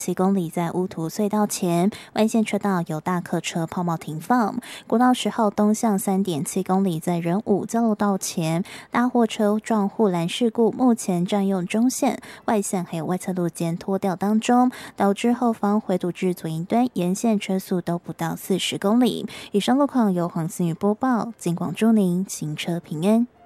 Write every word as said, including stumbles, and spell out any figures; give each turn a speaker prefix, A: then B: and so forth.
A: 七公里在乌图隧道前，外线车道有大客车泡沫停放。国道十号东向 三点七公里在仁武交流道前，大货车撞护栏事故，目前占用中线、外线还有外侧路肩脱掉当中，导致后方回堵至左营端，沿线车速都不到四十公里。以上路况由黄思雨播报，金广祝您行车平安。